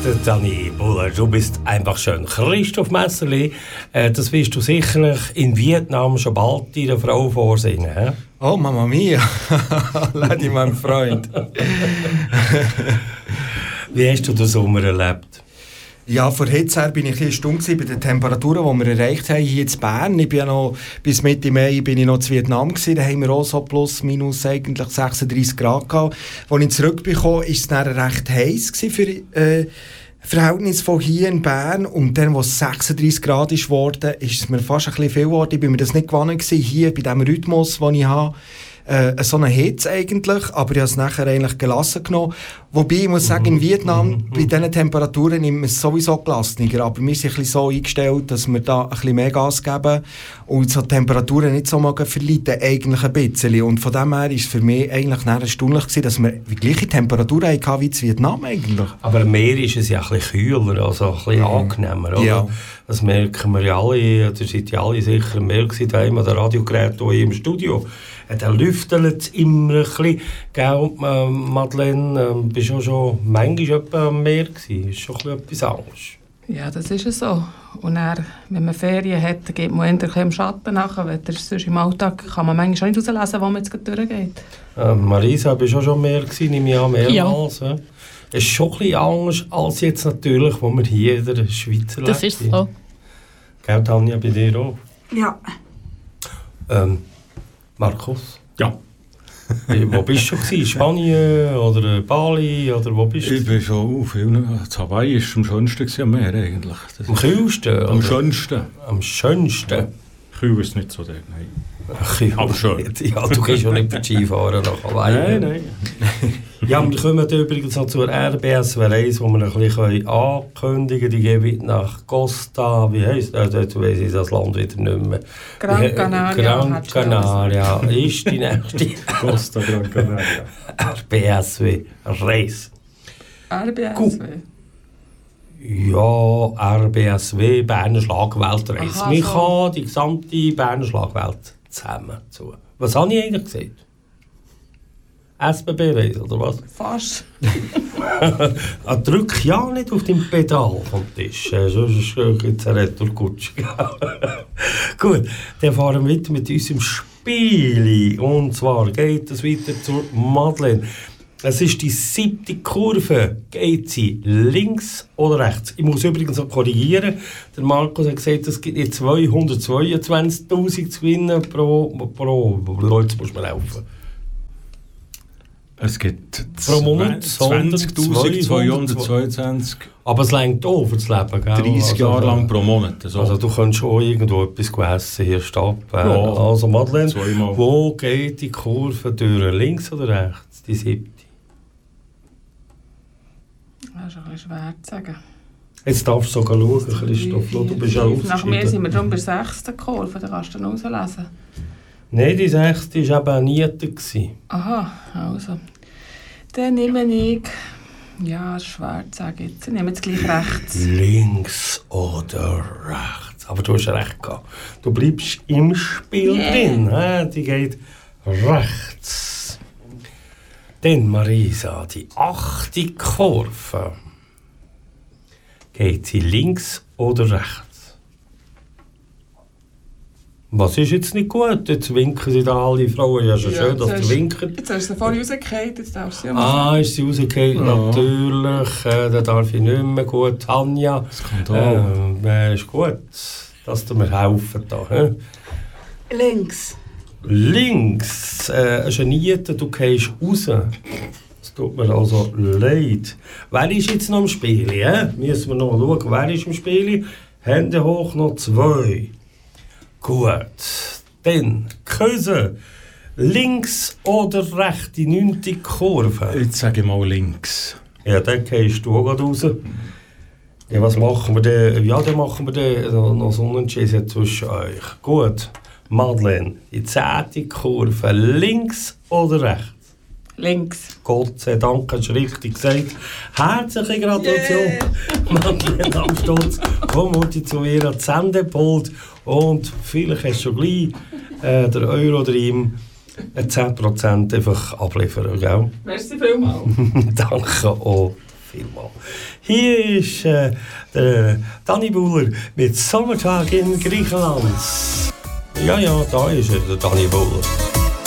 Dani Buller, du bist einfach schön. Christoph Messerli, das wirst du sicherlich in Vietnam schon bald deiner Frau vorsingen. He? Oh, Mama Mia, Lady, mein Freund. Wie hast du den Sommer erlebt? Ja, vor Hitze her bin ich ein bisschen stumm bei den Temperaturen, die wir erreicht haben hier in Bern. Ich bin ja noch, bis Mitte Mai bin ich noch in Vietnam gewesen. Da haben wir auch so plus minus eigentlich 36 Grad gehabt. Als ich zurückgekommen war, war es dann recht heiß für Verhältnis von hier in Bern. Und dann, als es 36 Grad ist geworden, ist es mir fast ein bisschen viel geworden. Ich bin mir das nicht gewohnt gewesen, hier bei diesem Rhythmus, den ich habe. So eine Hitze eigentlich, aber ich habe es nachher eigentlich gelassen genommen. Wobei, ich muss sagen, in Vietnam, bei diesen Temperaturen nimmt man es sowieso gelassener, aber wir sind ein bisschen so eingestellt, dass wir da ein bisschen mehr Gas geben und so Temperaturen nicht so verleiten, eigentlich ein bisschen. Und von dem her war es für mich eigentlich erstaunlich gewesen, dass wir die gleiche Temperatur hatten wie in Vietnam eigentlich. Aber im Meer ist es ja ein bisschen kühler, also ein bisschen angenehmer, oder? Ja. Das merken wir ja alle, da seid ja alle sicher im Meer gewesen, da immer der Radiogerät hier im Studio. Der lüftelt immer ein bisschen. Gell, Madeleine, bist du schon manchmal am Meer gewesen? Ist schon etwas anderes? Ja, das ist es so. Und dann, wenn man Ferien hat, dann geht man eher im Schatten nach. Weil sonst im Alltag kann man manchmal nicht herauslesen, wo man jetzt durchgeht. Marisa, bist du schon am Meer gewesen? Nehme ich an, mehrmals. Ja. Es ist schon ein bisschen anders als jetzt natürlich, wo wir hier in der Schweiz leben. Das ist so. Gell, Tanja, bei dir auch? Ja. Markus? Ja. Wo bist du schon? Spanien oder Bali? Oder wo bist du? Ich bin schon auf vielen. Hawaii war am schönsten am Meer eigentlich. Am kühlsten? Am schönsten. Am schönsten? Kühl ist nicht so der, nein. Aber schön. Ja, du gehst schon nicht für Skifahren nach Hawaii. Nein. Ja, wir kommen übrigens noch zur RBSW 1, wo wir ein bisschen ankündigen können. Die gehen nach Costa, wie heisst das? Jetzt weiss ich das Land wieder nicht mehr. Gran Canaria. Gran Canaria ist die nächste. Costa Gran Canaria. RBSW Reis. RBSW? Ja, RBSW, Berner Schlagweltreis. Man kann die gesamte Berner Schlagwelt zusammen zu. Was habe ich eigentlich gesagt? SBB-Reis, oder was? Fast. Drück ja nicht auf den Pedal vom Tisch, sonst gibt es eine Retourkutsche. Gut, dann fahren wir weiter mit unserem Spiel. Und zwar geht es weiter zur Madeleine. Es ist die 7. Kurve. Geht sie links oder rechts? Ich muss übrigens noch korrigieren. Der Markus hat gesagt, es gibt jetzt 222'000 zu gewinnen pro. Jetzt muss man laufen. Es gibt pro Monat 20.222. Aber es reicht auch für das Leben, gell? 30 Jahre lang pro Monat. Also du könntest schon irgendwo etwas essen hier stoppen. Ja, also Madeleine, zweimal. Wo geht die Kurve durch? Links oder rechts? Die 7. Das ist ein bisschen schwer zu sagen. Jetzt darfst du sogar schauen, Christoph. Du bist ja ausgeschieden. Nach mir sind wir schon bei der 6. Kurve, da kannst du dann rauslesen. Nein, die 6. war eben Niete. Aha, also. Dann nehme ich... Ja, das ist schwer zu sagen. Jetzt nehmen wir jetzt gleich rechts. Links oder rechts. Aber du hast recht gehabt. Du bleibst im Spiel drin. Die geht rechts. Dann, Marisa, die 8. Kurve. Geht sie links oder rechts? Was ist jetzt nicht gut? Jetzt winken sie da alle Frauen. Ja, schon schön, dass sie winken. Jetzt hast du sie vorhin rausgefallen, jetzt darfst du sie ja ist sie rausgefallen? Ja. Natürlich. Da darf ich nicht mehr. Gut, Tanja. Skandal. Ist gut, dass du mir helfen da. Links. Links. Ist eine Niete, du gehst raus. Das tut mir also leid. Wer ist jetzt noch im Spiel? Müssen wir noch schauen, wer ist im Spiel? Hände hoch, noch 2. Gut, dann Köse. Links oder rechts, die 9. Kurve? Jetzt sage ich mal links. Ja, dann gehst du auch gerade raus. Ja, was machen wir denn? Ja, dann machen wir dann noch so einen Unentschieden zwischen euch. Gut, Madeleine, die 10. Kurve. Links oder rechts? Links. Gott sei Dank, hast du richtig gesagt. Herzliche Gratulation, Madeleine am Stutz. Komm heute zu mir ans Sendepult und vielleicht hast du schon gleich der Euro-Dream 10% einfach abliefern, gell? Merci vielmals. Danke auch vielmals. Hier ist der Danny Buhler mit Sommertag in Griechenland. Ja, da ist er, der Danny Buhler.